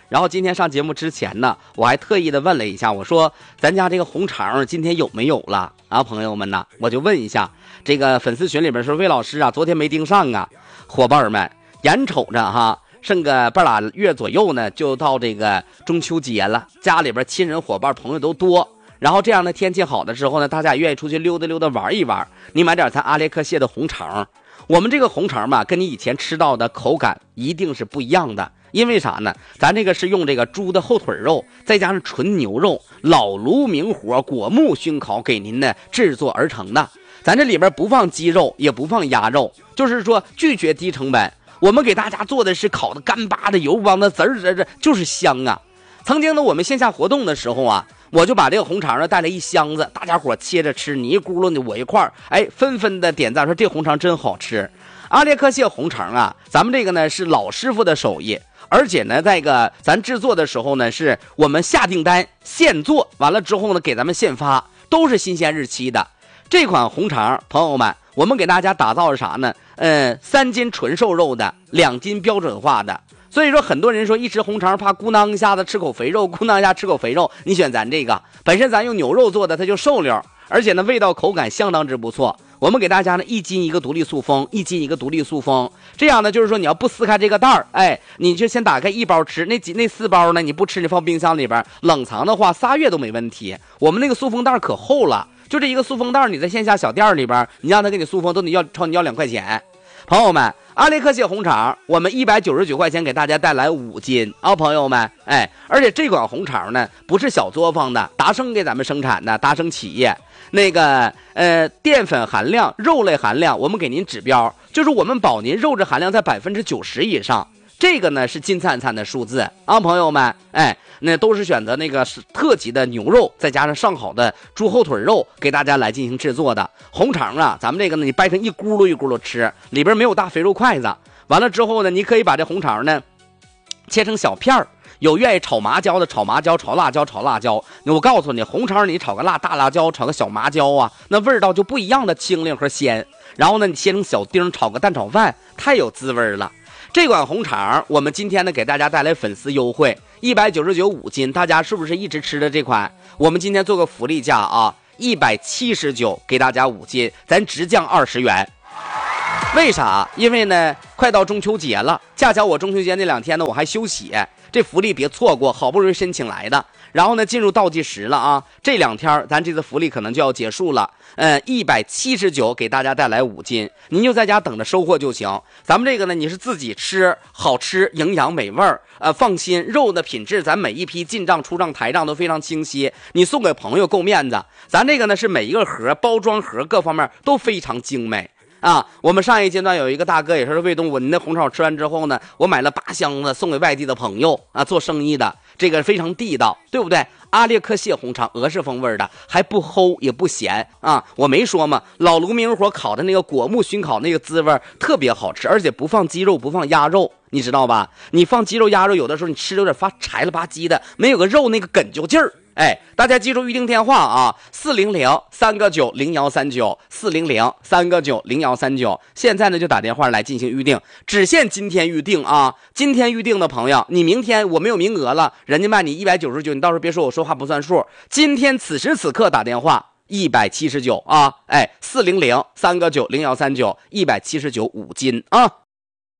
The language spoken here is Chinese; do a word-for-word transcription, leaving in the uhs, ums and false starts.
然后今天上节目之前呢，我还特意的问了一下，我说咱家这个红肠今天有没有了啊？朋友们呢，我就问一下这个粉丝群里边说，魏老师啊，昨天没盯上啊。伙伴们，眼瞅着哈，剩个半拉月左右呢，就到这个中秋节了，家里边亲人伙伴朋友都多。然后这样的天气好的时候呢，大家也愿意出去溜达溜达玩一玩。你买点咱阿列克谢的红肠，我们这个红肠吧，跟你以前吃到的口感一定是不一样的。因为啥呢？咱这个是用这个猪的后腿肉，再加上纯牛肉，老炉明火果木熏烤给您呢制作而成的。咱这里边不放鸡肉，也不放鸭肉，就是说拒绝低成本。我们给大家做的是烤的干巴的、油汪的，滋儿滋儿，就是香啊。曾经呢，我们线下活动的时候啊，我就把这个红肠呢带了一箱子，大家伙切着吃，你一咕噜的我一块儿，哎，纷纷的点赞说这红肠真好吃。阿列克谢红肠啊，咱们这个呢是老师傅的手艺。而且呢，在个咱制作的时候呢，是我们下订单现做，完了之后呢，给咱们现发，都是新鲜日期的。这款红肠，朋友们，我们给大家打造是啥呢？呃，三斤纯瘦肉的，两斤标准化的。所以说，很多人说一吃红肠怕咕囔一下子吃口肥肉，咕囔一下吃口肥肉，你选咱这个，本身咱用牛肉做的，它就瘦溜，而且呢，味道口感相当之不错。我们给大家呢一斤一个独立塑封，一斤一个独立塑封，这样呢就是说你要不撕开这个袋儿，哎，你就先打开一包吃，那几那四包呢你不吃，你放冰箱里边冷藏的话仨月都没问题。我们那个塑封袋可厚了，就这一个塑封袋，你在线下小店里边，你让他给你塑封都得要超你要两块钱。朋友们，阿列克谢红肠，我们一百九十九块钱给大家带来五斤啊，朋友们，哎，而且这款红肠呢不是小作坊的，达生给咱们生产的，达生企业。那个呃，淀粉含量、肉类含量，我们给您指标，就是我们保您肉质含量在百分之九十以上，这个呢是金灿灿的数字啊，朋友们，哎，那都是选择那个是特级的牛肉，再加上上好的猪后腿肉，给大家来进行制作的红肠啊。咱们这个呢，你掰成一咕噜一咕噜吃，里边没有大肥肉筷子。完了之后呢，你可以把这红肠呢切成小片儿。有愿意炒麻椒的，炒麻椒；炒辣椒，炒辣椒。我告诉你，红肠你炒个辣大辣椒，炒个小麻椒啊，那味道就不一样的清亮和鲜。然后呢，你切成小丁，炒个蛋炒饭，太有滋味了。这款红肠，我们今天呢给大家带来粉丝优惠，一百九十九五斤，大家是不是一直吃的这款？我们今天做个福利价啊，一百七十九给大家五斤，咱直降二十元。为啥？因为呢，快到中秋节了，恰巧我中秋节那两天呢，我还休息。这福利别错过，好不容易申请来的。然后呢，进入倒计时了啊！这两天咱这次福利可能就要结束了。呃，一百七十九给大家带来五斤，您就在家等着收货就行。咱们这个呢，你是自己吃，好吃，营养美味儿，呃，放心，肉的品质咱每一批进账、出账、台账都非常清晰。你送给朋友够面子。咱这个呢是每一个盒包装盒各方面都非常精美。啊，我们上一阶段有一个大哥也是卫东，我您的红肠吃完之后呢，我买了八箱子送给外地的朋友啊，做生意的，这个非常地道，对不对？阿列克谢红肠，俄式风味的，还不齁也不咸啊！我没说嘛，老炉明火烤的那个果木熏烤那个滋味特别好吃，而且不放鸡肉，不放鸭肉，你知道吧？你放鸡肉、鸭肉，有的时候你吃有点发柴了吧唧的，没有个肉那个哏啾劲儿。哎，大家记住预定电话啊，四零零三个九零幺三九，四零零三个九零幺三九。现在呢就打电话来进行预定，只限今天预定啊！今天预定的朋友，你明天我没有名额了，人家卖你一百九十九，你到时候别说我说话不算数。今天此时此刻打电话一百七十九啊！哎，四零零三个九零幺三九，一百七十九五斤啊！